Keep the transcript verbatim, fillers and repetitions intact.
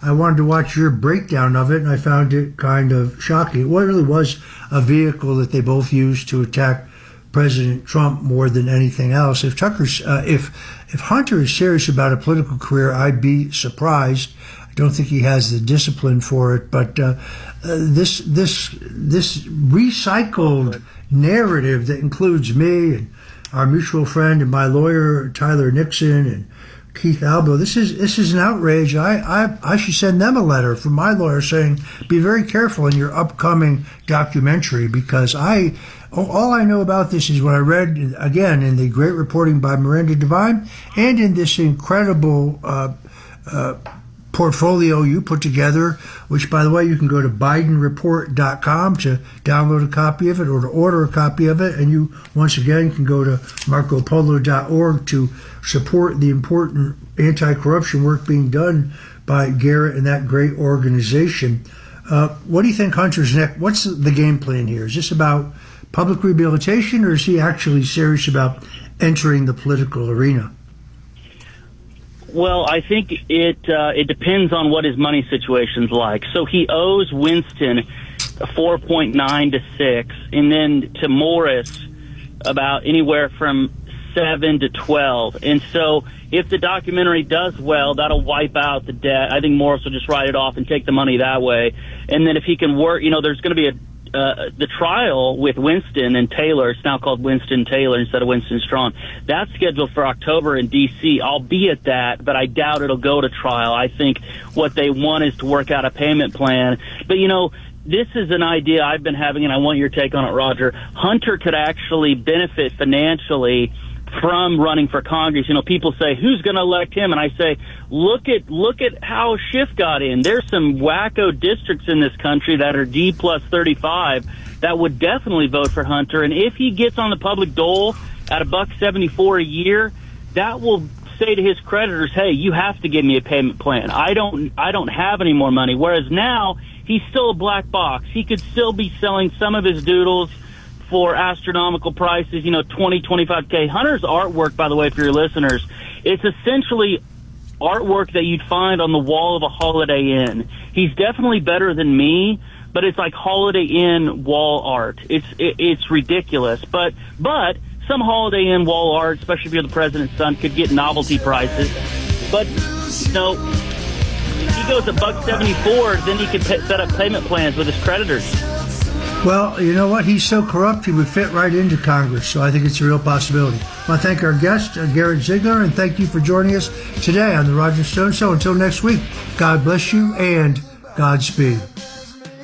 I wanted to watch your breakdown of it, and I found it kind of shocking. It really was a vehicle that they both used to attack President Trump more than anything else. If Tucker's, uh, if if Hunter is serious about a political career, I'd be surprised. I don't think he has the discipline for it. But uh, uh, this this this recycled narrative that includes me and our mutual friend and my lawyer Tyler Nixon and Keith Albo, this is this is an outrage. I, I I should send them a letter from my lawyer saying, be very careful in your upcoming documentary, because I all I know about this is what I read, again, in the great reporting by Miranda Devine and in this incredible uh, uh, portfolio you put together, which, by the way, you can go to Biden Report dot com to download a copy of it or to order a copy of it. And you, once again, can go to Marco Polo dot org to support the important anti-corruption work being done by Garrett and that great organization. Uh, what do you think Hunter's next? What's the game plan here? Is this about public rehabilitation, or is he actually serious about entering the political arena? Well, I think it uh, it depends on what his money situation's like. So he owes Winston four point nine to six, and then to Morris about anywhere from seven to twelve. And so if the documentary does well, that'll wipe out the debt. I think Morris will just write it off and take the money that way. And then if he can work, you know, there's going to be a Uh, the trial with Winston and Taylor, it's now called Winston Taylor instead of Winston Strawn. That's scheduled for October in D C. I'll be at that, but I doubt it'll go to trial. I think what they want is to work out a payment plan. But, you know, this is an idea I've been having, and I want your take on it, Roger. Hunter could actually benefit financially from running for Congress. You know, people say, who's going to elect him? And I say, look at look at how Schiff got in. There's some wacko districts in this country that are D plus thirty-five that would definitely vote for Hunter. And if he gets on the public dole at a buck seventy-four a year, that will say to his creditors, hey, you have to give me a payment plan. I don't I don't have any more money. Whereas now, he's still a black box. He could still be selling some of his doodles for astronomical prices, you know, twenty, twenty-five K. Hunter's artwork, by the way, for your listeners, it's essentially artwork that you'd find on the wall of a Holiday Inn. He's definitely better than me, but it's like Holiday Inn wall art. It's it, it's ridiculous. But but some Holiday Inn wall art, especially if you're the president's son, could get novelty prices. But, you know, if he goes a buck seventy-four, then he could pay, set up payment plans with his creditors. Well, you know what? He's so corrupt, he would fit right into Congress, so I think it's a real possibility. I want to thank our guest, uh, Garrett Ziegler, and thank you for joining us today on The Roger Stone Show. Until next week, God bless you and Godspeed.